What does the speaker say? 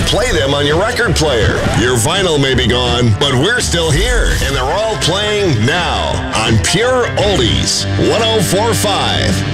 play them on your record player. Your vinyl may be gone, but we're still here, and they're all playing now on Pure Oldies 104.5.